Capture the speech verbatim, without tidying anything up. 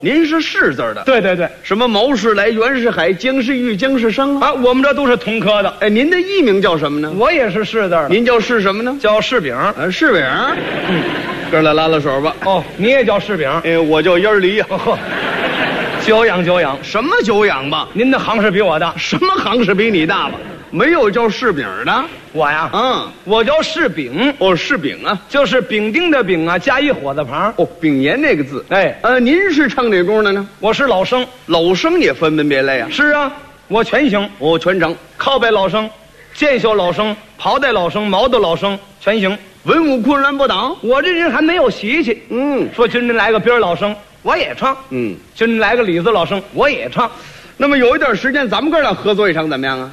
您是士字的？ 对对对， 什么毛世来、袁世海、姜世玉、姜世生啊？ 啊，我们这都是同科的。 哎，您的艺名叫什么呢？ 我也是士字的。 您叫士什么呢？ 叫柿饼。 呃，柿饼。嗯，哥俩拉拉手吧。 哦，你也叫柿饼？ 哎，我叫烟梨呀。 哦，久仰久仰。 什么久仰吧？ 您的行市比我大。 什么行市比你大吧？没有叫柿饼的。 我呀， 嗯， 我叫柿饼。 哦，柿饼啊， 就是丙丁的丙啊，加一火字旁。 哦，丙寅那个字。 哎， 呃，您是唱哪工的呢？ 我是老生。 老生也分门别类啊。 是啊，我全行。 哦，全整。 靠背老生，剑袖老生，袍带老生，毛豆老生，全行。 文武昆仑不挡。 我这人还没有习气。 嗯， 说军人来个边老生，我也唱。 嗯， 军人来个里子老生，我也唱。 那么有一段时间，咱们哥俩合作一场怎么样啊？